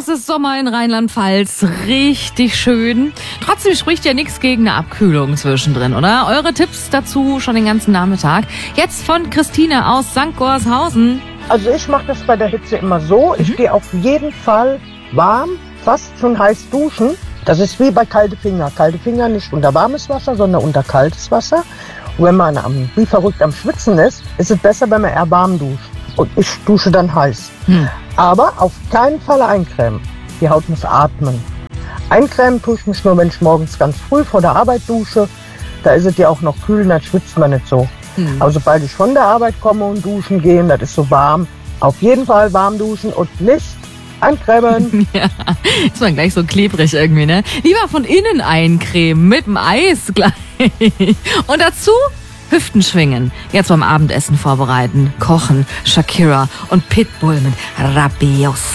Es ist Sommer in Rheinland-Pfalz, richtig schön. Trotzdem spricht ja nichts gegen eine Abkühlung zwischendrin, oder? Eure Tipps dazu schon den ganzen Nachmittag. Jetzt von Christine aus St. Gorshausen. Also ich mache das bei der Hitze immer so. Ich gehe auf jeden Fall warm, fast schon heiß duschen. Das ist wie bei kalte Finger. Kalte Finger nicht unter warmes Wasser, sondern unter kaltes Wasser. Und wenn man wie verrückt am Schwitzen ist es besser, wenn man eher warm duscht. Und ich dusche dann heiß. Aber auf keinen Fall eincremen. Die Haut muss atmen. Eincremen tue ich mich nur, wenn ich morgens ganz früh vor der Arbeit dusche. Da ist es ja auch noch kühl, dann schwitzt man nicht so. Aber sobald ich von der Arbeit komme und duschen gehe, das ist so warm. Auf jeden Fall warm duschen und nicht eincremen. Ja, ist man gleich so klebrig irgendwie, ne? Lieber von innen eincremen, mit dem Eis gleich. Und dazu Hüften schwingen, jetzt beim Abendessen vorbereiten, kochen, Shakira und Pitbull mit Rabios.